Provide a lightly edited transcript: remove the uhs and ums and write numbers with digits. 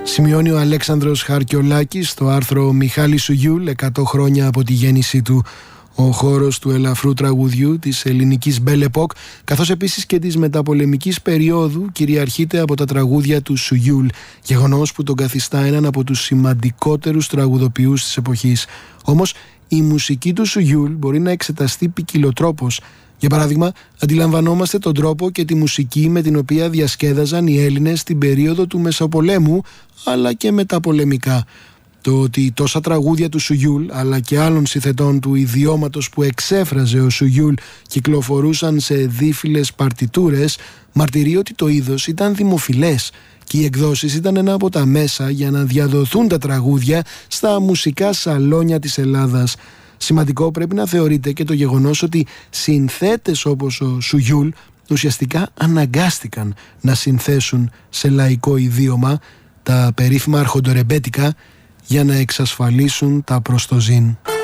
Σημειώνει ο Αλέξανδρος Χαρκιολάκης στο άρθρο «Μιχάλη Σουγιούλ, 100 χρόνια από τη γέννησή του». Ο χώρος του ελαφρού τραγουδιού της ελληνικής Belle Époque, καθώς επίσης και της μεταπολεμικής περίοδου, κυριαρχείται από τα τραγούδια του Σουγιούλ, γεγονός που τον καθιστά έναν από τους σημαντικότερους τραγουδοποιούς της εποχής. Όμως η μουσική του Σουγιούλ μπορεί να εξεταστεί ποικιλοτρόπως. Για παράδειγμα, αντιλαμβανόμαστε τον τρόπο και τη μουσική με την οποία διασκέδαζαν οι Έλληνες στην περίοδο του Μεσοπολέμου, αλλά και μεταπολεμικά. Το ότι τόσα τραγούδια του Σουγιούλ, αλλά και άλλων συνθετών του ιδιώματος που εξέφραζε ο Σουγιούλ, κυκλοφορούσαν σε δίφυλες παρτιτούρες, μαρτυρεί ότι το είδος ήταν δημοφιλές και οι εκδόσεις ήταν ένα από τα μέσα για να διαδοθούν τα τραγούδια στα μουσικά σαλόνια της Ελλάδας. Σημαντικό πρέπει να θεωρείται και το γεγονός ότι συνθέτες όπως ο Σουγιούλ ουσιαστικά αναγκάστηκαν να συνθέσουν σε λαϊκό ιδίωμα τα περίφημα αρχοντορεμπέτικα για να εξασφαλίσουν τα προστοζήν.